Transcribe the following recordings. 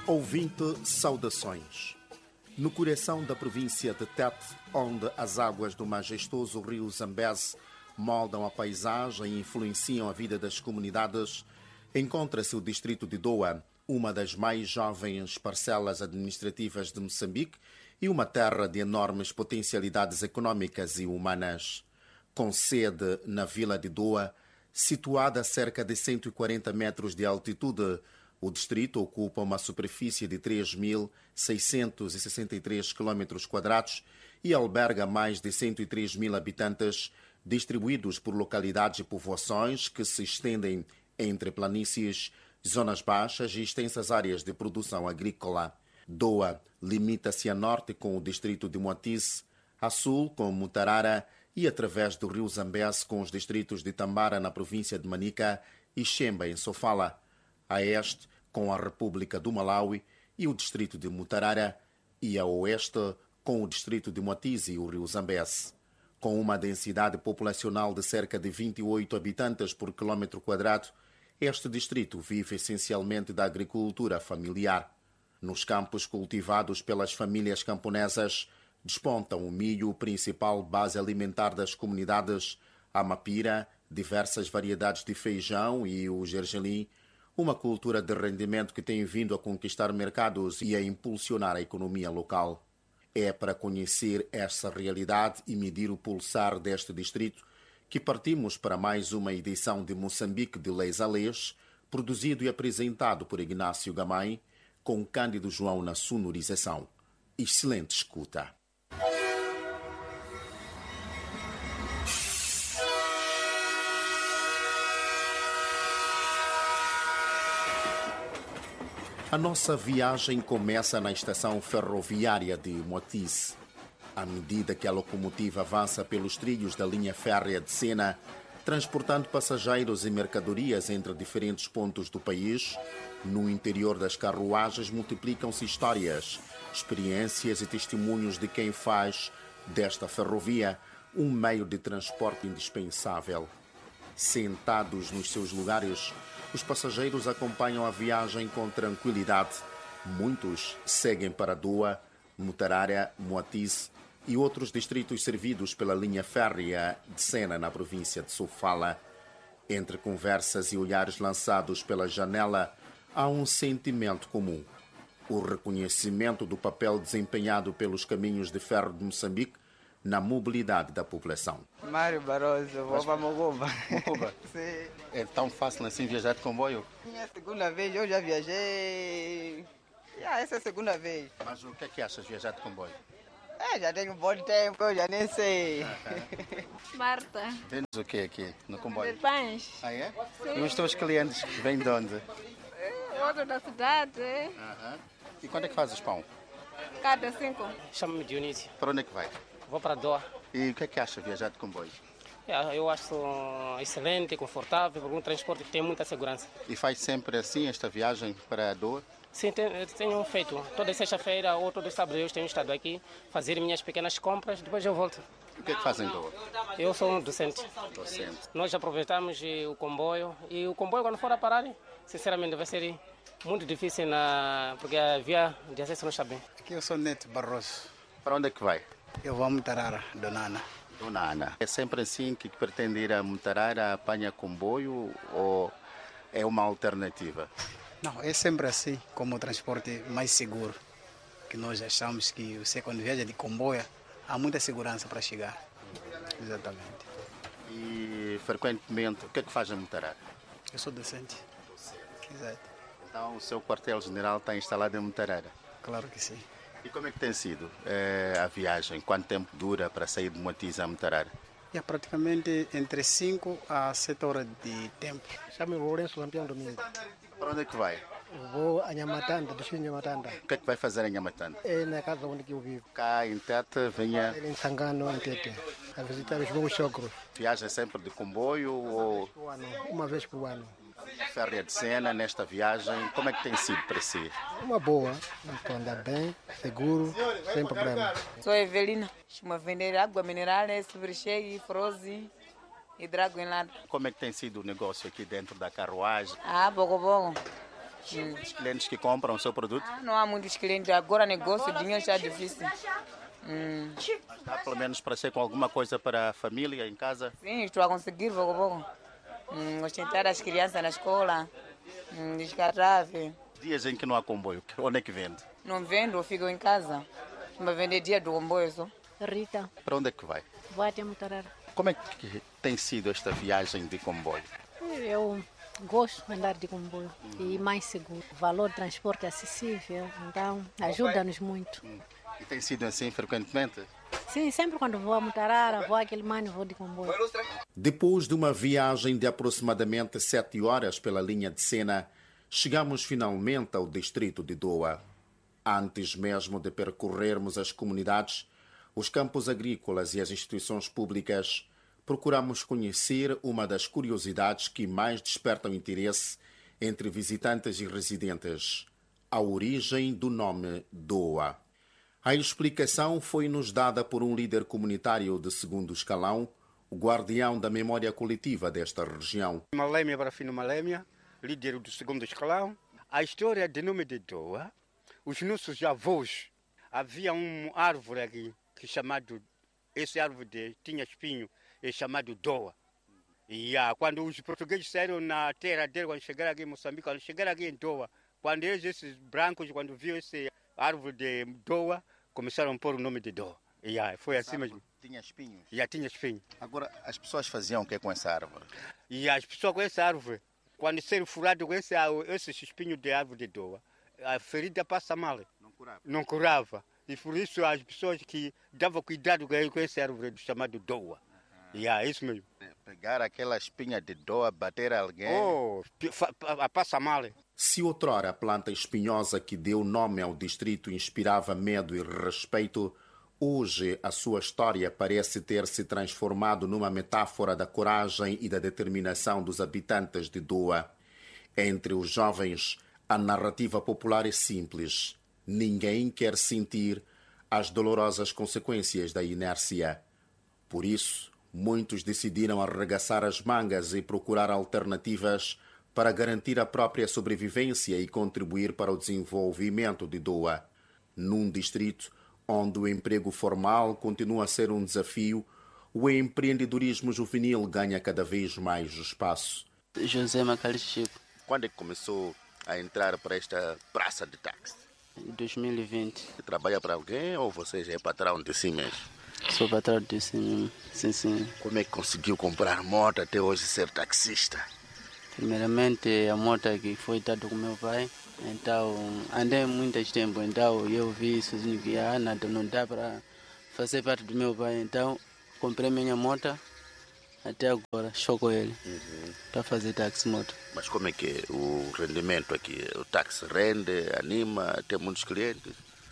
Ouvinte, saudações. No coração da província de Tete, onde as águas do majestoso rio Zambeze moldam a paisagem e influenciam a vida das comunidades, encontra-se o distrito de Doa, uma das mais jovens parcelas administrativas de Moçambique e uma terra de enormes potencialidades econômicas e humanas. Com sede na vila de Doa, situada a cerca de 140 metros de altitude, o distrito ocupa uma superfície de 3.663 km² e alberga mais de 103 mil habitantes, distribuídos por localidades e povoações que se estendem entre planícies, zonas baixas e extensas áreas de produção agrícola. Doa limita-se a norte com o distrito de Moatize, a sul com Mutarara e através do rio Zambeze com os distritos de Tambara na província de Manica e Xemba em Sofala, a este com a República do Malawi e o distrito de Mutarara, e a oeste com o distrito de Moatize e o rio Zambeze. Com uma densidade populacional de cerca de 28 habitantes por quilômetro quadrado, este distrito vive essencialmente da agricultura familiar. Nos campos cultivados pelas famílias camponesas, despontam o milho, principal base alimentar das comunidades, a mapira, diversas variedades de feijão e o gergelim, uma cultura de rendimento que tem vindo a conquistar mercados e a impulsionar a economia local. É para conhecer essa realidade e medir o pulsar deste distrito que partimos para mais uma edição de Moçambique de Leis a Leis, produzido e apresentado por Ignácio Gamay, com Cândido João na sonorização. Excelente escuta. A nossa viagem começa na estação ferroviária de Moatize. À medida que a locomotiva avança pelos trilhos da linha férrea de Sena, transportando passageiros e mercadorias entre diferentes pontos do país, no interior das carruagens multiplicam-se histórias, experiências e testemunhos de quem faz desta ferrovia um meio de transporte indispensável. Sentados nos seus lugares, os passageiros acompanham a viagem com tranquilidade. Muitos seguem para Doa, Mutarara, Moatize e outros distritos servidos pela linha férrea de Sena na província de Sofala. Entre conversas e olhares lançados pela janela, há um sentimento comum: o reconhecimento do papel desempenhado pelos caminhos de ferro de Moçambique na mobilidade da população. Mário Barroso, vou para Mocoba. Mocoba? Sim. É tão fácil assim viajar de comboio? Minha segunda vez, eu já viajei. Essa é a segunda vez. Mas o que é que achas de viajar de comboio? Já tenho um bom tempo, eu já nem sei. Marta. Vendes o que aqui no comboio? Pães. Ah, é? Sim. E os teus clientes vêm de onde? Outro da cidade. E quando é que fazes pão? Cada 5. Chamo-me Dionísio. Para onde é que vai? Vou para Doa. E o que é que achas de viajar de comboio? Eu acho excelente, confortável, porque um transporte que tem muita segurança. E faz sempre assim esta viagem para a Doa? Sim, tenho feito. Toda sexta-feira ou todo sábado eu tenho estado aqui, fazer minhas pequenas compras, depois eu volto. O que é que fazem em Doa? Eu sou um docente. Docente. Nós aproveitamos o comboio, e o comboio quando for a parar, sinceramente vai ser muito difícil, porque a via de acesso não está bem. Aqui eu sou Neto Barroso. Para onde é que vai? Eu vou a Mutarara, Dona Ana. Dona Ana. É sempre assim que pretende ir a Mutarara, apanha comboio ou é uma alternativa? Não, é sempre assim, como o transporte mais seguro. Que nós achamos que você quando viaja de comboio, há muita segurança para chegar. Exatamente. E frequentemente, o que é que faz a Mutarara? Eu sou docente. Exato. Então o seu quartel-general está instalado em Mutarara? Claro que sim. E como é que tem sido a viagem? Quanto tempo dura para sair de Moatize a Mutarara? É praticamente entre 5 a 7 horas de tempo. Chamo-me Lourenço Lampião Domingo. Para onde é que vai? Eu vou a Nhamatanda, desci em Nhamatanda. O que é que vai fazer em Nhamatanda? É na casa onde eu vivo. Cá em Tete, venha... Ele em Sangano, em Tete, a visitar os meus sogros. Viaja sempre de comboio ou Uma vez por ano. férrea de Sena nesta viagem? Como é que tem sido para si? Uma boa, estou andar bem, seguro, sem problema. Sou Evelina, estou a vender água mineral, supercheio, frozen e drago em lado. Como é que tem sido o negócio aqui dentro da carruagem? Pouco. Os clientes que compram o seu produto? Não há muitos clientes. Agora negócio, o dinheiro está difícil. Dá pelo menos para ser com alguma coisa para a família em casa? Sim, estou a conseguir pouco a pouco. Ostentar as crianças na escola, descartável. Dias em que não há comboio, onde é que vende? Não vendo, eu fico em casa. Mas vender dia do comboio só. Rita, Para onde é que vai? vou até Mutarara. Como é que tem sido esta viagem de comboio? Eu gosto de andar de comboio e mais seguro. O valor do transporte é acessível, então ajuda-nos muito. E tem sido assim frequentemente? Sim, sempre quando vou a Mutarara, vou àquele mano, vou de comboio. Depois de uma viagem de aproximadamente 7 horas pela linha de Sena, chegamos finalmente ao distrito de Doa. Antes mesmo de percorrermos as comunidades, os campos agrícolas e as instituições públicas, procuramos conhecer uma das curiosidades que mais despertam interesse entre visitantes e residentes: a origem do nome Doa. A explicação foi-nos dada por um líder comunitário de segundo escalão, o guardião da memória coletiva desta região. Malémia Barafino Malémia, líder do segundo escalão. A história do nome de Doa, os nossos avós, havia uma árvore aqui, que chamado, essa árvore tinha espinho, é chamado Doa. E quando os portugueses saíram na terra dele, quando chegaram aqui em Moçambique, quando chegaram aqui em Doa, quando esses brancos, quando viram essa árvore de Doa, começaram a pôr o nome de Doa. E foi assim mesmo. Tinha espinhos? Já tinha espinho. Agora, as pessoas faziam o que com essa árvore? E as pessoas com essa árvore, quando serem furados com esses espinhos de árvore de Doa, a ferida passa mal. Não curava? Não curava. E por isso as pessoas que davam cuidado com essa árvore chamado Doa. É isso mesmo. Pegar aquela espinha de Doa, bater alguém... Passa mal. Se outrora a planta espinhosa que deu nome ao distrito inspirava medo e respeito, hoje a sua história parece ter se transformado numa metáfora da coragem e da determinação dos habitantes de Doa. Entre os jovens, a narrativa popular é simples. Ninguém quer sentir as dolorosas consequências da inércia. Por isso, muitos decidiram arregaçar as mangas e procurar alternativas para garantir a própria sobrevivência e contribuir para o desenvolvimento de Doa. Num distrito onde o emprego formal continua a ser um desafio, o empreendedorismo juvenil ganha cada vez mais espaço. José Macalista Chico. Quando é que começou a entrar para esta praça de táxi? Em 2020. Trabalha para alguém ou você já é patrão de si mesmo? Sou patrão de si mesmo, sim. Como é que conseguiu comprar moto até hoje ser taxista? Primeiramente, a moto que foi dada com meu pai, então andei muito tempo, então eu vi sozinho que nada não dá para fazer parte do meu pai, então comprei minha moto, até agora choco ele para fazer táxi moto. Mas como é que é o rendimento aqui? O táxi rende, anima, tem muitos clientes?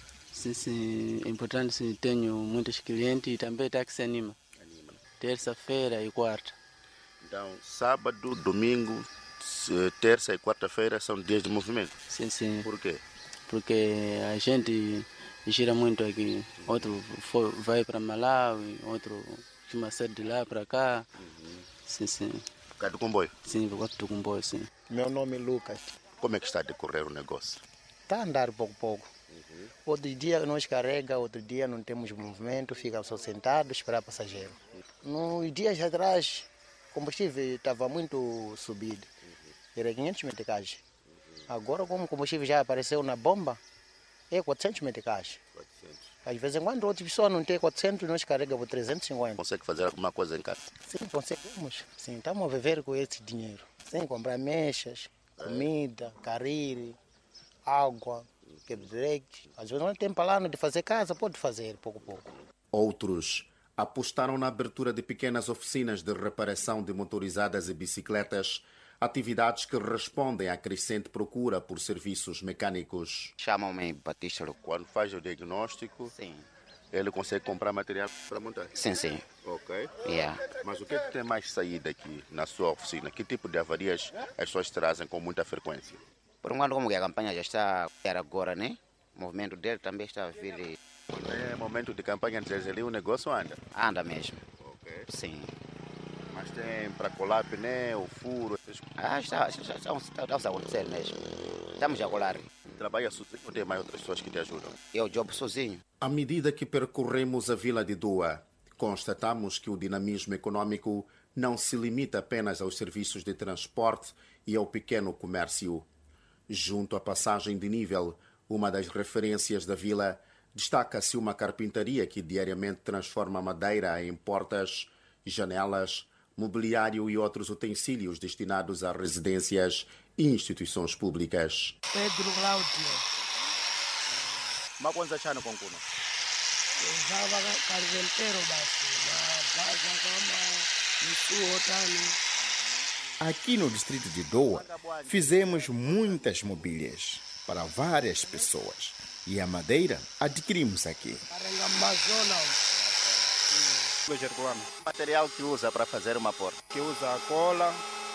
Sim, é importante, sim, tenho muitos clientes e também táxi anima. Terça-feira e quarta. Então, sábado, domingo, terça e quarta-feira são dias de movimento? Sim. Por quê? Porque a gente gira muito aqui. Outro vai para Malawi, outro costuma ser de lá para cá. Sim. Por causa do comboio? Sim, por causa do comboio, sim. Meu nome é Lucas. Como é que está a decorrer o negócio? Está a andar pouco. Outro dia nós carrega, outro dia não temos movimento, fica só sentado, esperar passageiro. Nos dias atrás, o combustível estava muito subido. Era 500 meticais. Agora, como o combustível já apareceu na bomba, é 400 meticais. Às vezes, quando outras pessoas não têm 400, nós carregamos por 350. Consegue fazer alguma coisa em casa? Sim, conseguimos. Sim, estamos a viver com esse dinheiro. Sim, comprar mechas, comida, cariri, água, quebreque. Às vezes não tem plano de fazer casa, pode fazer pouco a pouco. Outros apostaram na abertura de pequenas oficinas de reparação de motorizadas e bicicletas, atividades que respondem à crescente procura por serviços mecânicos. Chamam-me Batista. Quando faz o diagnóstico, sim, ele consegue comprar material para montar? Sim. Ok. Yeah. Mas o que é que tem mais saída aqui na sua oficina? Que tipo de avarias as pessoas trazem com muita frequência? Por um lado, como que a campanha já está agora, né? O movimento dele também está a vir. É momento de campanha deles ali, o negócio anda? Anda mesmo. Ok. Sim. Mas tem para colar pneu, furo? Está a acontecer mesmo. Estamos a colar. Trabalha sozinho ou tem mais outras pessoas que te ajudam? Eu jogo sozinho. À medida que percorremos a vila de Doa, constatamos que o dinamismo econômico não se limita apenas aos serviços de transporte e ao pequeno comércio. Junto à passagem de nível, uma das referências da vila, destaca-se uma carpintaria que diariamente transforma madeira em portas, janelas, mobiliário e outros utensílios destinados a residências e instituições públicas. Pedro Cláudio. Mas quantos anos com Cuno? Usava carpinteiro basi na casa kama Misuo Tano. Aqui no distrito de Doa, fizemos muitas mobílias para várias pessoas e a madeira adquirimos aqui. O material que usa para fazer uma porta? Que usa cola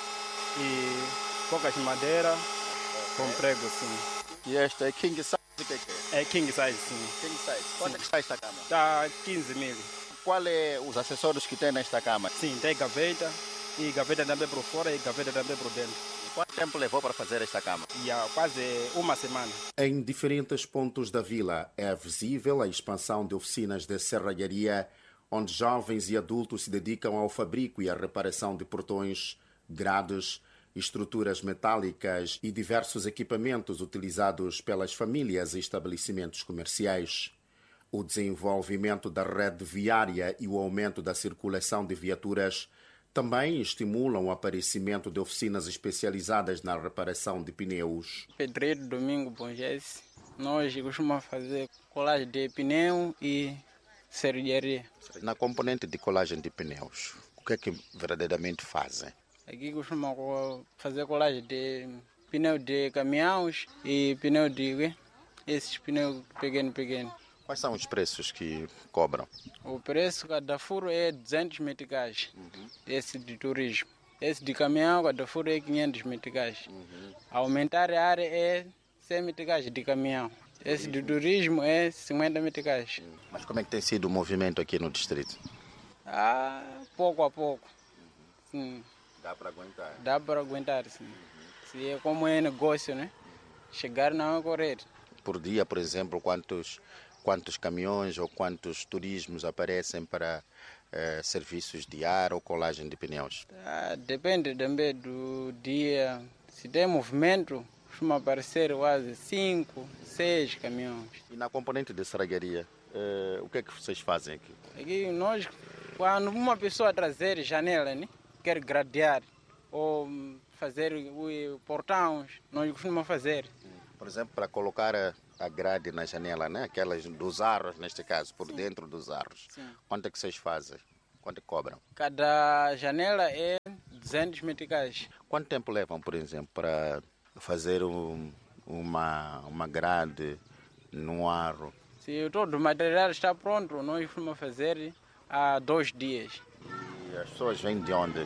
e poucas de madeira com prego, sim. E esta é king size? É king size, sim. King size. Quanto é que está esta cama? Está 15 mil. Qual é os acessórios que tem nesta cama? Sim, tem gaveta, e gaveta também por fora e gaveta também por dentro. Quanto tempo levou para fazer esta cama? Quase uma semana. Em diferentes pontos da vila é visível a expansão de oficinas de serralharia, onde jovens e adultos se dedicam ao fabrico e à reparação de portões, grades, estruturas metálicas e diversos equipamentos utilizados pelas famílias e estabelecimentos comerciais. O desenvolvimento da rede viária e o aumento da circulação de viaturas também estimulam o aparecimento de oficinas especializadas na reparação de pneus. Pedreiro Domingo Bongese, nós costumamos fazer colagem de pneu e serralharia. Na componente de colagem de pneus, o que é que verdadeiramente fazem? Aqui costumamos fazer colagem de pneu de caminhões e pneu de esses pneus pequenos. Quais são os preços que cobram? O preço cada furo é 200 meticais, esse de turismo. Esse de caminhão, cada furo é 500 meticais. Aumentar a área é 100 meticais de caminhão. Esse de turismo é 50 meticais. Mas como é que tem sido o movimento aqui no distrito? Pouco a pouco. Sim. Dá para aguentar? Dá para aguentar, sim. Se é como é negócio, né? Chegar não é correr. Por dia, por exemplo, quantos caminhões ou quantos turismos aparecem para serviços de ar ou colagem de pneus? Depende também do dia. Se tem movimento, costuma aparecer quase 5, 6 caminhões. E na componente de serralharia, o que é que vocês fazem aqui? Aqui nós, quando uma pessoa trazer janela, né? Quer gradear ou fazer portões, nós costumamos fazer. Por exemplo, para colocar a grade na janela, né? Aquelas dos arros, neste caso, por dentro dos arros. Sim. Quanto é que vocês fazem? Quanto é que cobram? Cada janela é 200 meticais. Quanto tempo levam, por exemplo, para fazer uma grade num arro? Se todo o material está pronto, nós costumamos fazer há 2 dias. E as pessoas vêm de onde?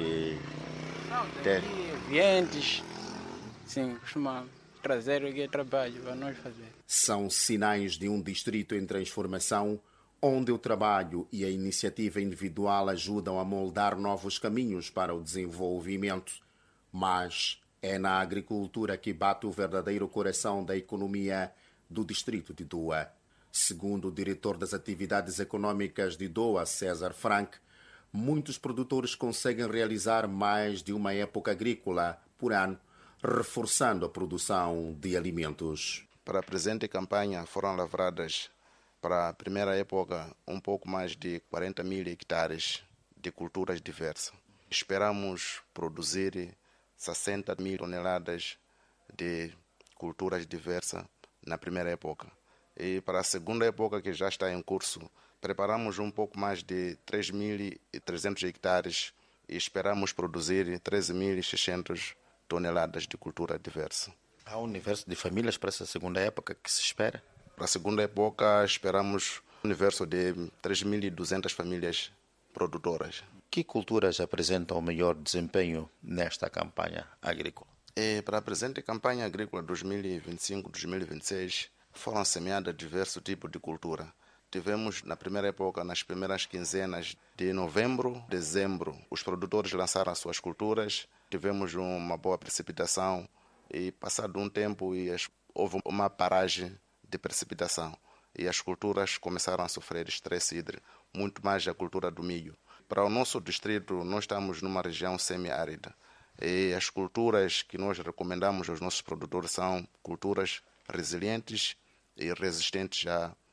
Vientes, sim, costumamos trazer aqui trabalho para nós fazer. São sinais de um distrito em transformação, onde o trabalho e a iniciativa individual ajudam a moldar novos caminhos para o desenvolvimento. Mas é na agricultura que bate o verdadeiro coração da economia do distrito de Doa. Segundo o diretor das atividades econômicas de Doa, César Frank, muitos produtores conseguem realizar mais de uma época agrícola por ano, reforçando a produção de alimentos. Para a presente campanha foram lavradas para a primeira época um pouco mais de 40 mil hectares de culturas diversas. Esperamos produzir 60 mil toneladas de culturas diversas na primeira época. E para a segunda época, que já está em curso, preparamos um pouco mais de 3.300 hectares e esperamos produzir 13.600 toneladas de cultura diversa. Há um universo de famílias para essa segunda época que se espera? Para a segunda época, esperamos um universo de 3.200 famílias produtoras. Que culturas apresentam o melhor desempenho nesta campanha agrícola? Para a presente campanha agrícola 2025-2026, foram semeadas diversos tipos de cultura. Tivemos na primeira época, nas primeiras quinzenas de novembro, dezembro, os produtores lançaram as suas culturas. Tivemos uma boa precipitação E passado um tempo houve uma paragem de precipitação e as culturas começaram a sofrer estresse hídrico, muito mais a cultura do milho. Para o nosso distrito, nós estamos numa região semiárida e as culturas que nós recomendamos aos nossos produtores são culturas resilientes e resistentes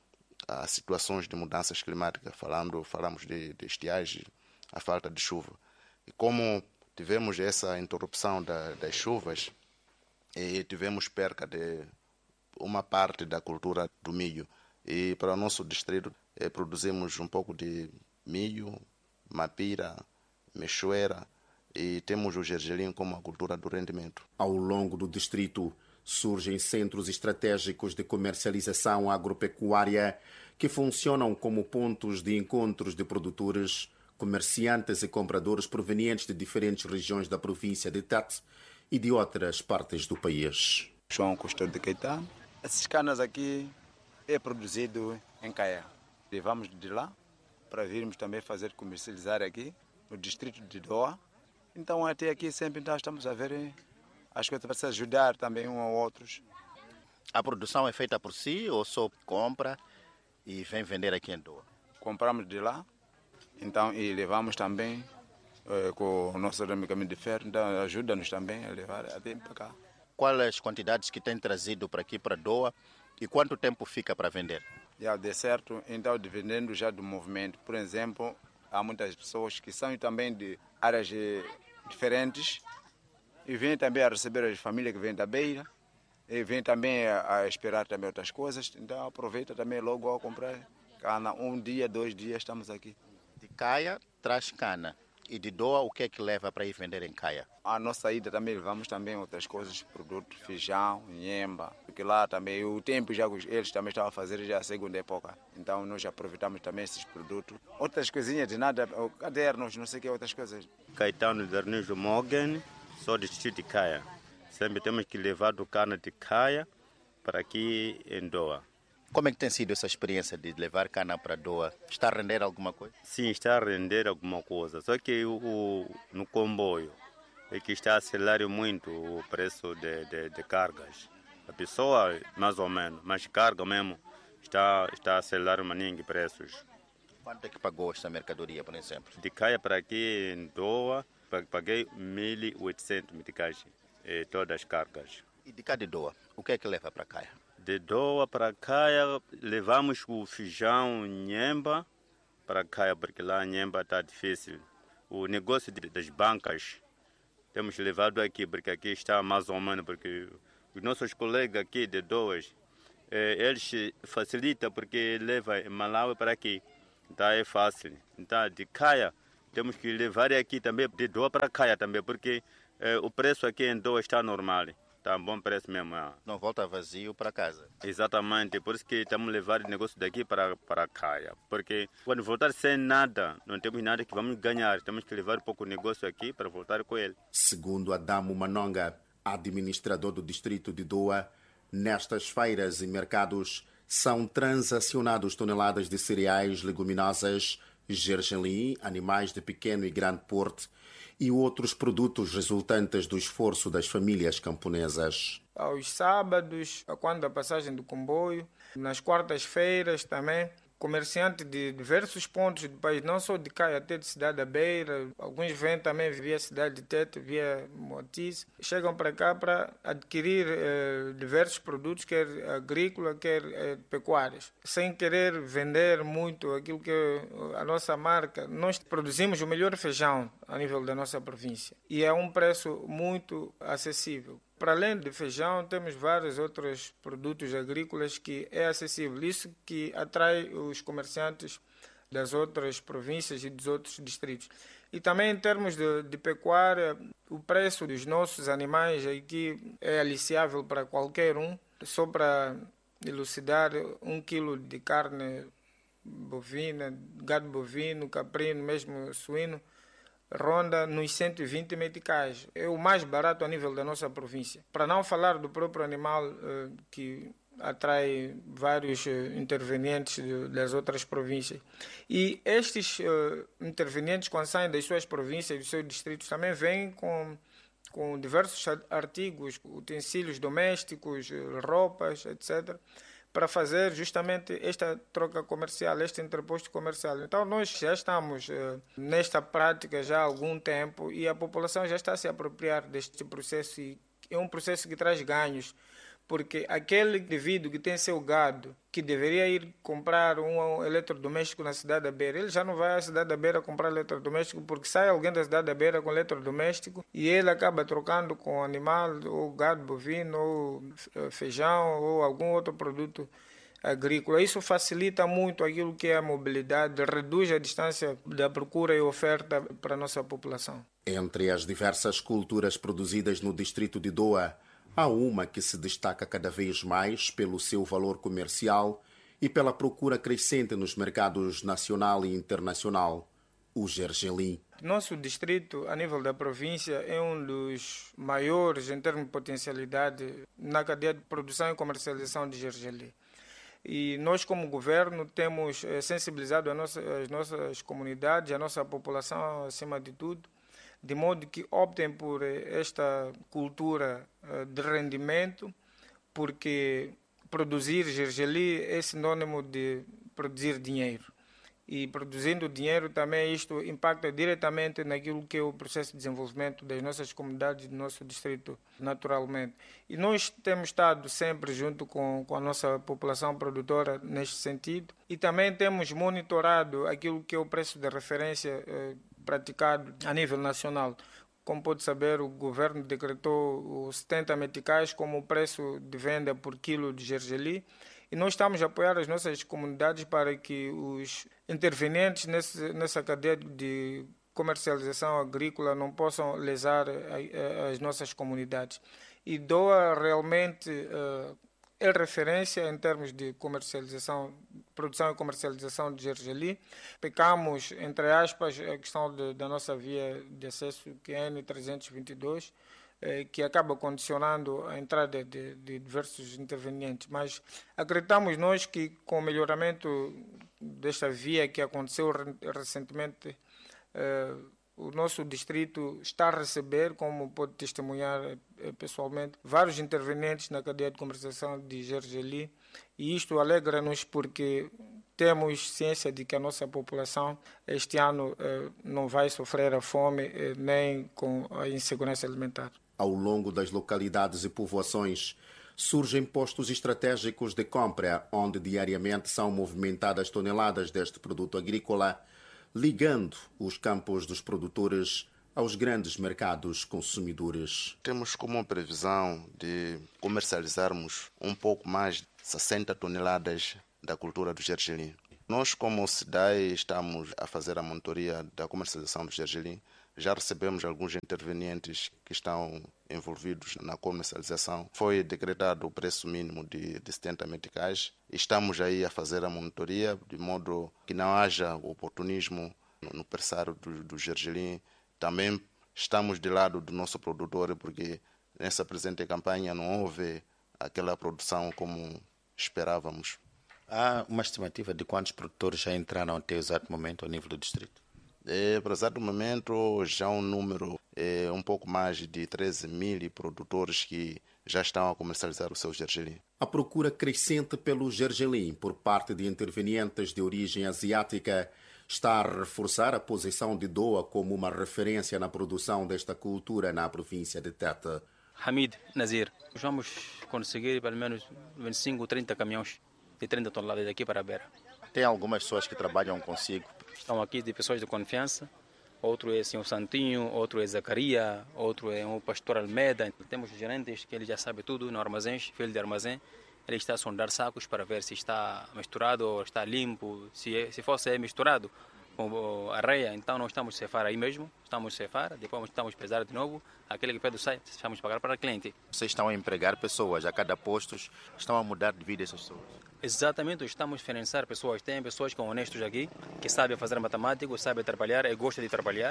a situações de mudanças climáticas, falamos de estiagem, a falta de chuva. E como tivemos essa interrupção das chuvas e tivemos perca de uma parte da cultura do milho, e para o nosso distrito produzimos um pouco de milho, mapira, mexoeira e temos o gergelim como a cultura do rendimento. Ao longo do distrito surgem centros estratégicos de comercialização agropecuária que funcionam como pontos de encontros de produtores, comerciantes e compradores provenientes de diferentes regiões da província de Tete e de outras partes do país. João Custódio de Caetano. Essas canas aqui é produzido em Caia. Levamos de lá para virmos também fazer comercializar aqui no distrito de Doa. Então até aqui sempre estamos a ver as coisas para se ajudar também uns aos outros. A produção é feita por si ou só compra e vem vender aqui em Doa? Compramos de lá, então, e levamos também com o nosso caminho de ferro, então ajuda-nos também a levar até para cá. Quais as quantidades que tem trazido para aqui, para Doa, e quanto tempo fica para vender? Já deu certo, então dependendo já do movimento. Por exemplo, há muitas pessoas que são também de áreas diferentes e vêm também a receber as famílias que vêm da beira e vêm também a esperar também outras coisas. Então aproveita também logo a comprar cana. 1 dia, 2 dias estamos aqui. De Caia traz cana. E de Doa, o que é que leva para ir vender em Caia? A nossa ida também levamos também outras coisas, produtos, feijão, nhemba, porque lá também o tempo já eles também estavam a fazer já a segunda época. Então nós aproveitamos também esses produtos. Outras coisinhas de nada, cadernos, não sei o que, outras coisas. Caetano Dernijo Morgan, sou do distrito de Caia. Sempre temos que levar do cana de Caia para aqui em Doa. Como é que tem sido essa experiência de levar cana para Doa? Está a render alguma coisa? Sim, está a render alguma coisa. Só que no comboio é que está a acelerar muito o preço de cargas. A pessoa, mais ou menos, mas carga mesmo, está a acelerar maninho preços. Quanto é que pagou esta mercadoria, por exemplo? De Caia para aqui em Doa, paguei 1.800 meticais, todas as cargas. E de cá de Doa, o que é que leva para Caia? De Doa para Caia, levamos o feijão nhemba para Caia, porque lá nhemba está difícil. O negócio das bancas, temos levado aqui, porque aqui está mais ou menos, porque os nossos colegas aqui de Doas, eles facilitam, porque leva Malawi para aqui, então é fácil. Então, de Caia, temos que levar aqui também, de Doa para Caia também, porque o preço aqui em Doa está normal. Está um bom preço mesmo. Não volta vazio para casa. Exatamente, por isso que estamos a levar o negócio daqui para Caia. Porque quando voltar sem nada, não temos nada que vamos ganhar. Temos que levar um pouco o negócio aqui para voltar com ele. Segundo Adamo Manonga, administrador do distrito de Doa, nestas feiras e mercados são transacionados toneladas de cereais, leguminosas, gergelim, animais de pequeno e grande porte, e outros produtos resultantes do esforço das famílias camponesas. Aos sábados, quando a passagem do comboio, nas quartas-feiras também, comerciantes de diversos pontos do país, não só de Caia, até de Cidade da Beira, alguns vêm também via Cidade de Tete, via Moatize, chegam para cá para adquirir diversos produtos, quer agrícola, quer pecuários, sem querer vender muito aquilo que a nossa marca. Nós produzimos o melhor feijão a nível da nossa província e é um preço muito acessível. Para além de feijão, temos vários outros produtos agrícolas que é acessível. Isso que atrai os comerciantes das outras províncias e dos outros distritos. E também em termos de pecuária, o preço dos nossos animais aqui é aliciável para qualquer um. Só para elucidar, 1 quilo de carne bovina, gado bovino, caprino, mesmo suíno, ronda nos 120 meticais. É o mais barato a nível da nossa província. Para não falar do próprio animal que atrai vários intervenientes das outras províncias. E estes intervenientes, quando saem das suas províncias, dos seus distritos, também vêm com com diversos artigos, utensílios domésticos, roupas, etc., para fazer justamente esta troca comercial, este interposto comercial. Então, nós já estamos nesta prática já há algum tempo e a população já está a se apropriar deste processo e é um processo que traz ganhos, porque aquele indivíduo que tem seu gado, que deveria ir comprar um eletrodoméstico na cidade da Beira, ele já não vai à cidade da Beira comprar eletrodoméstico porque sai alguém da cidade da Beira com eletrodoméstico e ele acaba trocando com animal, ou gado bovino, ou feijão, ou algum outro produto agrícola. Isso facilita muito aquilo que é a mobilidade, reduz a distância da procura e oferta para a nossa população. Entre as diversas culturas produzidas no distrito de Doa, há uma que se destaca cada vez mais pelo seu valor comercial e pela procura crescente nos mercados nacional e internacional, o gergelim. Nosso distrito, a nível da província, é um dos maiores em termos de potencialidade na cadeia de produção e comercialização de gergelim. E nós, como governo, temos sensibilizado as nossas comunidades, a nossa população, acima de tudo, de modo que optem por esta cultura de rendimento, porque produzir gergelim é sinônimo de produzir dinheiro. E produzindo dinheiro também isto impacta diretamente naquilo que é o processo de desenvolvimento das nossas comunidades, do nosso distrito, naturalmente. E nós temos estado sempre junto com a nossa população produtora neste sentido e também temos monitorado aquilo que é o preço de referência praticado a nível nacional. Como pode saber, o governo decretou os 70 meticais como o preço de venda por quilo de gergelim e nós estamos a apoiar as nossas comunidades para que os intervenientes nessa cadeia de comercialização agrícola não possam lesar as nossas comunidades. E Doa realmente é referência em termos de comercialização, produção e comercialização de gergelim. Pecamos, entre aspas, a questão da nossa via de acesso, que é a N322, que acaba condicionando a entrada de diversos intervenientes. Mas acreditamos nós que com o melhoramento desta via que aconteceu recentemente, o nosso distrito está a receber, como pode testemunhar pessoalmente, vários intervenientes na cadeia de comercialização de gergelim e isto alegra-nos porque temos ciência de que a nossa população este ano não vai sofrer a fome nem com a insegurança alimentar. Ao longo das localidades e povoações, surgem postos estratégicos de compra, onde diariamente são movimentadas toneladas deste produto agrícola, ligando os campos dos produtores aos grandes mercados consumidores. Temos como previsão de comercializarmos um pouco mais de 60 toneladas da cultura do gergelim. Nós, como SIDAI, estamos a fazer a monitoria da comercialização do gergelim. Já recebemos alguns intervenientes que estão envolvidos na comercialização. Foi decretado o preço mínimo de 70 meticais. Estamos aí a fazer a monitoria de modo que não haja oportunismo no pressário do gergelim. Também estamos de lado do nosso produtor porque nessa presente campanha não houve aquela produção como esperávamos. Há uma estimativa de quantos produtores já entraram até o exato momento ao nível do distrito? Para o exato momento, já um número um pouco mais de 13 mil produtores que já estão a comercializar o seu gergelim. A procura crescente pelo gergelim por parte de intervenientes de origem asiática está a reforçar a posição de Doa como uma referência na produção desta cultura na província de Tete. Hamid Nazir, vamos conseguir pelo menos 25 ou 30 caminhões de 30 toneladas daqui para a Beira. Tem algumas pessoas que trabalham consigo? Estão aqui de pessoas de confiança. Outro é o senhor Santinho, outro é Zacaria, outro é o pastor Almeida. Temos gerentes que ele já sabe tudo no armazém, filho de armazém. Ele está a sondar sacos para ver se está misturado ou está limpo. Se fosse misturado com areia, então nós estamos a cefar aí mesmo. Estamos a cefar, depois estamos a pesar de novo. Aquele que pede o site, estamos a pagar para o cliente. Vocês estão a empregar pessoas a cada posto, estão a mudar de vida essas pessoas? Exatamente, estamos a financiar pessoas. Tem pessoas que são honestos aqui, que sabem fazer matemática, sabem trabalhar e gostam de trabalhar.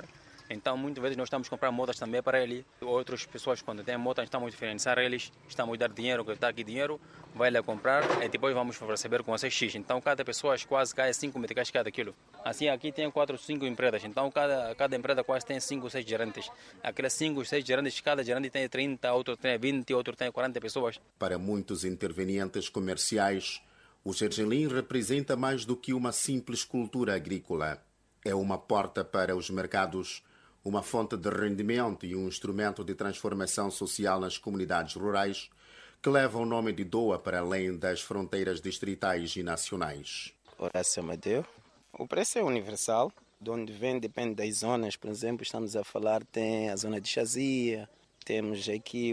Então, muitas vezes nós estamos a comprar motas também para ele. Outras pessoas, quando têm motas, estamos a diferenciar eles, estamos a dar dinheiro, que está aqui dinheiro, vai lá comprar e depois vamos receber com você X. Então, cada pessoa quase cai 5 meticais cada quilo. Assim, aqui tem 4 ou 5 empresas. Então, cada empresa quase tem 5 ou 6 gerentes. Aquelas 5 ou 6 gerentes, cada gerente tem 30, outro tem 20, outro tem 40 pessoas. Para muitos intervenientes comerciais, o gergelim representa mais do que uma simples cultura agrícola. É uma porta para os mercados, uma fonte de rendimento e um instrumento de transformação social nas comunidades rurais que leva o nome de Doa para além das fronteiras distritais e nacionais. Horácio Amadeu. O preço é universal. De onde vem depende das zonas. Por exemplo, estamos a falar, tem a zona de Chazia, temos aqui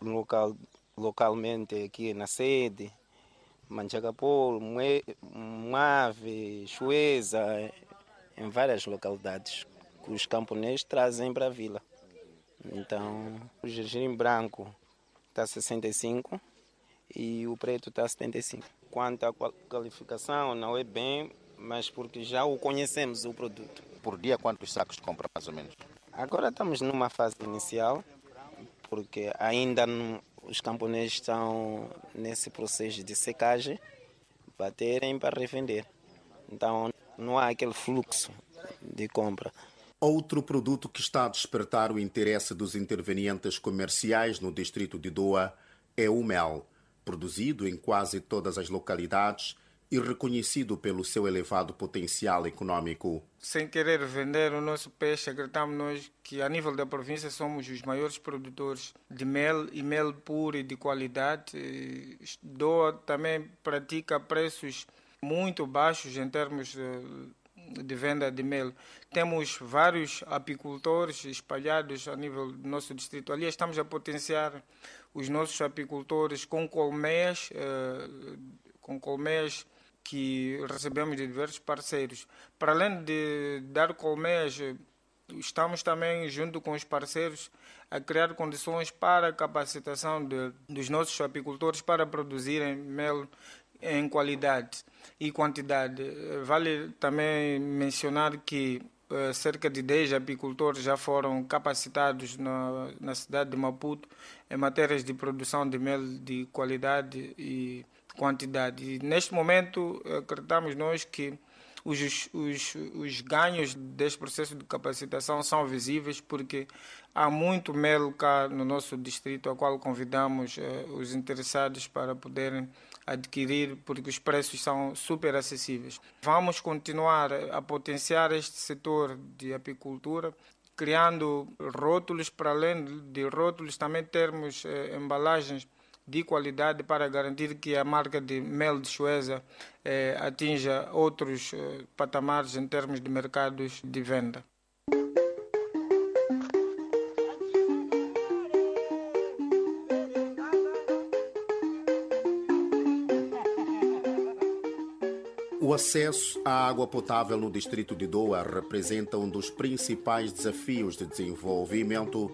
localmente aqui na sede, Manchacapolo, Moave, Chueza, em várias localidades que os camponeses trazem para a vila. Então, o gergelim branco está a 65 e o preto está a 75. Quanto à qualificação, não é bem, mas porque já o conhecemos, o produto. Por dia, quantos sacos compra mais ou menos? Agora estamos numa fase inicial, porque ainda os camponeses estão nesse processo de secagem, baterem para revender. Então, não há aquele fluxo de compra. Outro produto que está a despertar o interesse dos intervenientes comerciais no distrito de Doa é o mel, produzido em quase todas as localidades e reconhecido pelo seu elevado potencial econômico. Sem querer vender o nosso peixe, acreditamos nós que a nível da província somos os maiores produtores de mel e mel puro e de qualidade. Doa também pratica preços muito baixos em termos de venda de mel. Temos vários apicultores espalhados a nível do nosso distrito. Ali estamos a potenciar os nossos apicultores com colmeias que recebemos de diversos parceiros. Para além de dar colmeias, estamos também, junto com os parceiros, a criar condições para a capacitação dos nossos apicultores para produzirem mel em qualidade e quantidade. Vale também mencionar que cerca de 10 apicultores já foram capacitados na cidade de Maputo em matérias de produção de mel de qualidade e quantidade. E neste momento, acreditamos nós que os ganhos deste processo de capacitação são visíveis, porque há muito mel cá no nosso distrito, ao qual convidamos os interessados para poderem adquirir, porque os preços são super acessíveis. Vamos continuar a potenciar este setor de apicultura, criando rótulos. Para além de rótulos, também termos embalagens de qualidade para garantir que a marca de mel de Chueza atinja outros patamares em termos de mercados de venda. O acesso à água potável no distrito de Doa representa um dos principais desafios de desenvolvimento